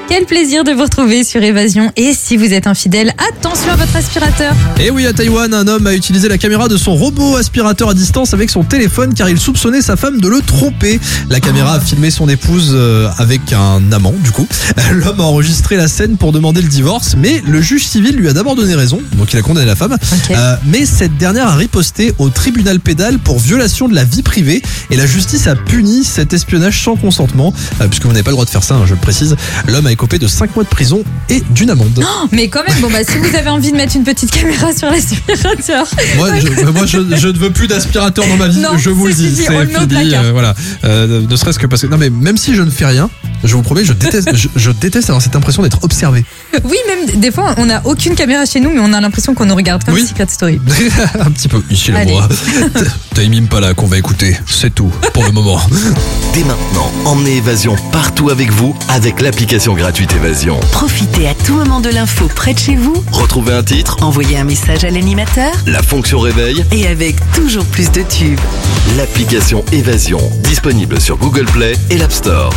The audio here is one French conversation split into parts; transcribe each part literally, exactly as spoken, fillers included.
Quel plaisir de vous retrouver sur Évasion. Et si vous êtes infidèle, attention à votre aspirateur. Et oui, à Taïwan, un homme a utilisé la caméra de son robot aspirateur à distance avec son téléphone car il soupçonnait sa femme de le tromper. La caméra a filmé son épouse avec un amant, du coup. L'homme a enregistré la scène pour demander le divorce, mais le juge civil lui a d'abord donné raison, donc il a condamné la femme. Okay. Euh, mais cette dernière a riposté au tribunal pénal pour violation de la vie privée et la justice a puni cet espionnage sans consentement, euh, puisque vous n'avez pas le droit de faire ça, hein, je le précise. L'homme a écopé de cinq mois de prison et d'une amende. Oh, mais quand même, bon bah si vous avez envie de mettre une petite caméra sur l'aspirateur. Moi, je, moi je, je ne veux plus d'aspirateur dans ma vie, non, je vous le dis, fini, c'est le fini. Euh, voilà, euh, ne serait-ce que parce que non mais même si je ne fais rien, je vous promets, je déteste, je, je déteste avoir cette impression d'être observé. Oui, même des fois, on n'a aucune caméra chez nous, mais on a l'impression qu'on nous regarde comme oui. Secret Story. Un petit peu. Ici la voix. T'as Mime pas là qu'on va écouter. C'est tout pour le moment. Dès maintenant, emmenez Évasion partout avec vous avec l'application gratuite Évasion. Profitez à tout moment de l'info près de chez vous. Retrouvez un titre, Envoyez un message à l'animateur. la fonction réveil, Et avec toujours plus de tubes. l'application Évasion, disponible sur Google Play et l'App Store.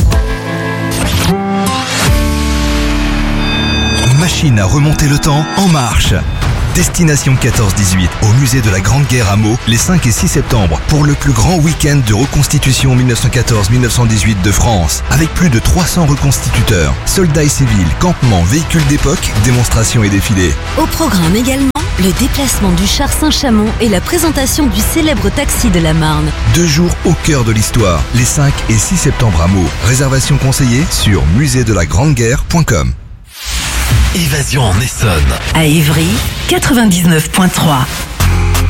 Machine à remonter le temps en marche. Destination quatorze dix-huit au musée de la Grande Guerre à Meaux les cinq et six septembre pour le plus grand week-end de reconstitution dix-neuf cent quatorze dix-neuf cent dix-huit de France avec plus de trois cents reconstituteurs, soldats et civils, campements, véhicules d'époque, démonstrations et défilés. Au programme également, le déplacement du char Saint-Chamond et la présentation du célèbre taxi de la Marne. Deux jours au cœur de l'histoire, les cinq et six septembre à Meaux. Réservation conseillée sur musée de la grande guerre point com. Évasion en Essonne. À Évry, quatre-vingt-dix-neuf virgule trois.